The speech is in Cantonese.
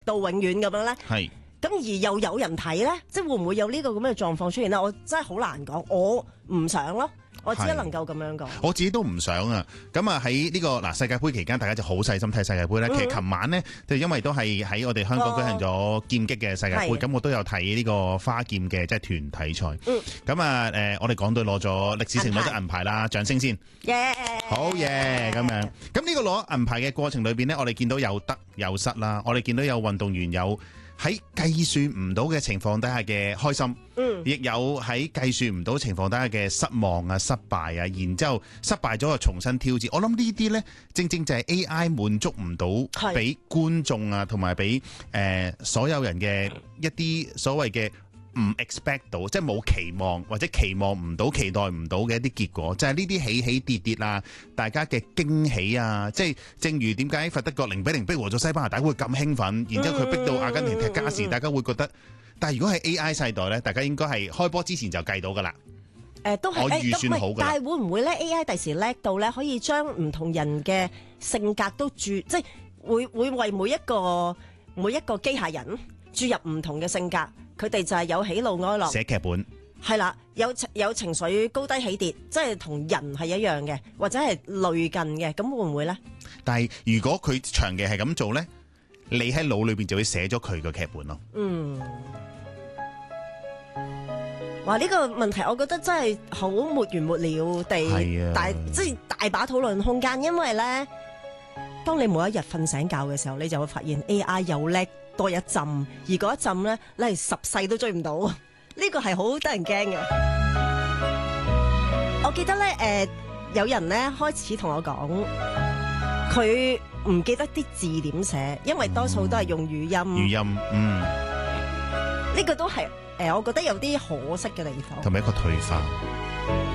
到永遠咁樣咧？ 係。 咁而又有人睇咧，即係會唔會有呢個咁嘅狀況出現咧？我真係好難講，我唔想咯，我只能夠咁樣講。 我自己都唔想啊！咁啊喺呢個世界盃期間，大家就好細心睇世界盃咧。其實琴晚呢，就因為都係喺我哋香港舉行咗劍擊嘅世界盃，咁我都有睇呢個花劍嘅即係團體賽。咁啊我哋港隊攞咗歷史性攞咗銀牌啦，掌聲先。好嘢咁樣。咁呢個攞銀牌嘅過程裏邊呢，我哋見到有得有失啦。我哋見到有運動員有喺計算唔到嘅情況底下嘅開心，亦有喺計算唔到情況底下嘅失望啊、失敗啊，然之後失敗咗就重新挑戰。我諗呢啲呢，正正就係 AI 滿足唔到俾觀眾啊，同埋俾所有人嘅一啲所謂嘅唔 expect 到，即係冇期望或者期望唔到、期待唔到嘅一啲結果，就係呢啲起起跌跌啊，大家嘅驚喜啊，即係正如點解佛得角0-0逼和咗西班牙，大家會咁興奮，然之後佢逼到阿根廷踢加時，大家會覺得，但係如果係 AI 世代咧，大家應該係開波之前就計到噶啦。 都係我預算好㗎。 但係會唔會咧 AI 第時叻到咧，可以將唔同人嘅性格都即係會為每一個機械人注入唔同嘅性格？佢哋就係有喜怒哀樂， 寫劇本係啦，有情緒高低起跌，即係同人係一樣嘅，或者係類近嘅，咁會唔會咧？ 但係如果佢長期係咁做咧，你喺腦裏邊就會寫咗佢個劇本咯。 哇！呢個問題我覺得真係好沒完沒了地，即係大把討論空間，因為咧，當你每一日瞓醒覺嘅時候，你就會發現 AI 又叻多一浸，而嗰一浸咧，你係10世都追唔到，呢個係好得人驚嘅。我記得咧，有人咧開始同我講，佢唔記得啲字點寫，因為多數都係用語音。呢個都係我覺得有啲可惜嘅地方， 同埋一個退化。